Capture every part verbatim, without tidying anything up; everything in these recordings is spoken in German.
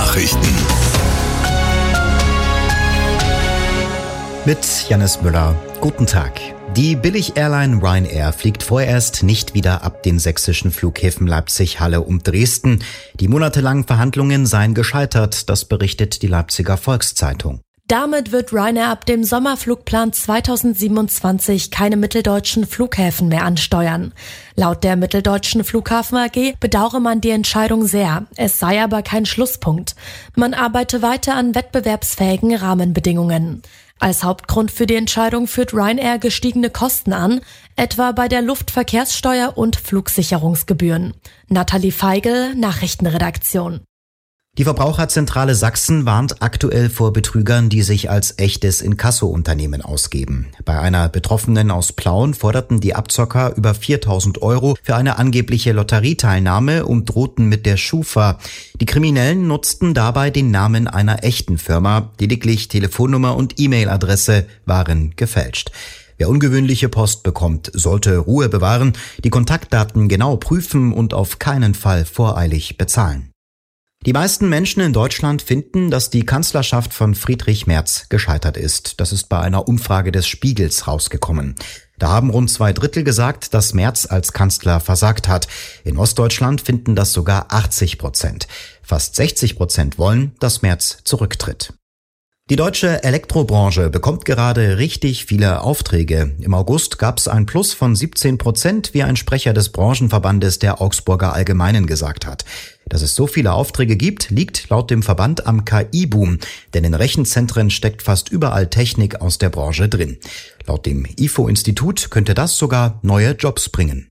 Nachrichten. Mit Jannis Müller. Guten Tag. Die Billig-Airline Ryanair fliegt vorerst nicht wieder ab den sächsischen Flughäfen Leipzig, Halle und Dresden. Die monatelangen Verhandlungen seien gescheitert, das berichtet die Leipziger Volkszeitung. Damit wird Ryanair ab dem Sommerflugplan zweitausendsiebenundzwanzig keine mitteldeutschen Flughäfen mehr ansteuern. Laut der Mitteldeutschen Flughafen A G bedauere man die Entscheidung sehr. Es sei aber kein Schlusspunkt. Man arbeite weiter an wettbewerbsfähigen Rahmenbedingungen. Als Hauptgrund für die Entscheidung führt Ryanair gestiegene Kosten an, etwa bei der Luftverkehrssteuer und Flugsicherungsgebühren. Nathalie Feigl, Nachrichtenredaktion. Die Verbraucherzentrale Sachsen warnt aktuell vor Betrügern, die sich als echtes Inkasso-Unternehmen ausgeben. Bei einer Betroffenen aus Plauen forderten die Abzocker über viertausend Euro für eine angebliche Lotterieteilnahme und drohten mit der Schufa. Die Kriminellen nutzten dabei den Namen einer echten Firma. Lediglich Telefonnummer und E-Mail-Adresse waren gefälscht. Wer ungewöhnliche Post bekommt, sollte Ruhe bewahren, die Kontaktdaten genau prüfen und auf keinen Fall voreilig bezahlen. Die meisten Menschen in Deutschland finden, dass die Kanzlerschaft von Friedrich Merz gescheitert ist. Das ist bei einer Umfrage des Spiegels rausgekommen. Da haben rund zwei Drittel gesagt, dass Merz als Kanzler versagt hat. In Ostdeutschland finden das sogar achtzig Prozent. Fast sechzig Prozent wollen, dass Merz zurücktritt. Die deutsche Elektrobranche bekommt gerade richtig viele Aufträge. Im August gab es ein Plus von siebzehn Prozent, wie ein Sprecher des Branchenverbandes der Augsburger Allgemeinen gesagt hat. Dass es so viele Aufträge gibt, liegt laut dem Verband am K I-Boom, denn in Rechenzentren steckt fast überall Technik aus der Branche drin. Laut dem I F O-Institut könnte das sogar neue Jobs bringen.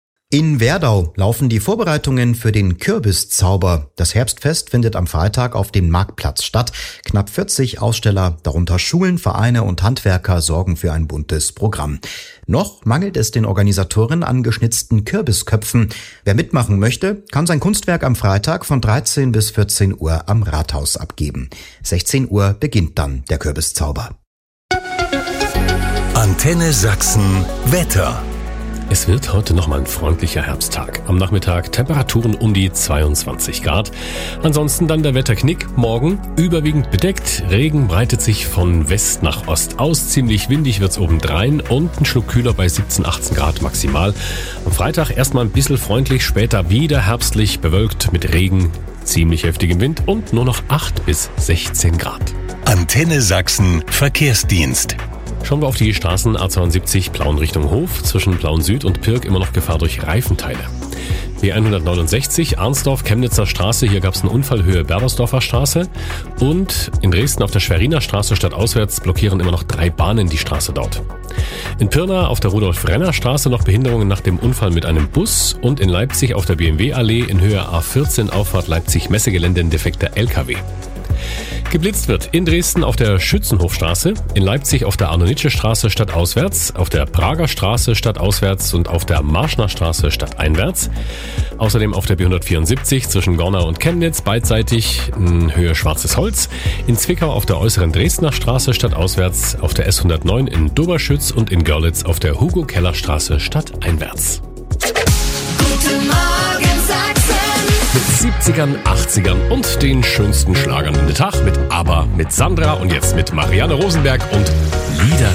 In Werdau laufen die Vorbereitungen für den Kürbiszauber. Das Herbstfest findet am Freitag auf dem Marktplatz statt. Knapp vierzig Aussteller, darunter Schulen, Vereine und Handwerker, sorgen für ein buntes Programm. Noch mangelt es den Organisatoren an geschnitzten Kürbisköpfen. Wer mitmachen möchte, kann sein Kunstwerk am Freitag von dreizehn bis vierzehn Uhr am Rathaus abgeben. sechzehn Uhr beginnt dann der Kürbiszauber. Antenne Sachsen Wetter. Es wird heute nochmal ein freundlicher Herbsttag. Am Nachmittag Temperaturen um die zweiundzwanzig Grad. Ansonsten dann der Wetterknick. Morgen überwiegend bedeckt. Regen breitet sich von West nach Ost aus. Ziemlich windig wird's obendrein und ein Schluck kühler bei siebzehn, achtzehn Grad maximal. Am Freitag erstmal ein bisschen freundlich, später wieder herbstlich bewölkt mit Regen, ziemlich heftigem Wind und nur noch acht bis sechzehn Grad. Antenne Sachsen Verkehrsdienst. Schauen wir auf die Straßen A zweiundsiebzig Plauen Richtung Hof, zwischen Plauen Süd und Pirk immer noch Gefahr durch Reifenteile. B hundertneunundsechzig Arnsdorf-Chemnitzer Straße, hier gab es einen Unfall Höhe Berdersdorfer Straße. Und in Dresden auf der Schweriner Straße stadtauswärts blockieren immer noch drei Bahnen die Straße dort. In Pirna auf der Rudolf-Renner-Straße noch Behinderungen nach dem Unfall mit einem Bus und in Leipzig auf der B M W-Allee in Höhe A vierzehn Auffahrt Leipzig-Messegelände ein defekter L K W. Geblitzt wird in Dresden auf der Schützenhofstraße, in Leipzig auf der Arno-Nitsche-Straße stadtauswärts, auf der Prager Straße stadtauswärts und auf der Marschner Straße stadteinwärts. Außerdem auf der B hundertvierundsiebzig zwischen Gornau und Chemnitz beidseitig in Höhe Schwarzes Holz, in Zwickau auf der äußeren Dresdner Straße stadtauswärts, auf der S hundertneun in Doberschütz und in Görlitz auf der Hugo-Keller-Straße stadteinwärts. Guten Morgen Sachsen! Mit siebzigern, achtzigern und den schönsten Schlagern in den Tag mit ABBA, mit Sandra und jetzt mit Marianne Rosenberg und Lieder